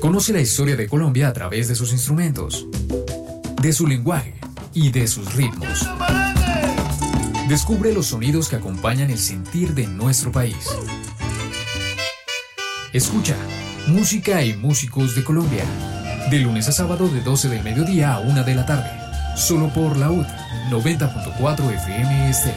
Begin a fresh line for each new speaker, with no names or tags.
Conoce la historia de Colombia a través de sus instrumentos, de su lenguaje y de sus ritmos. Descubre los sonidos que acompañan el sentir de nuestro país. Escucha Música y Músicos de Colombia, de lunes a sábado de 12 del mediodía a 1 de la tarde, solo por la UD 90.4 FM Estéreo.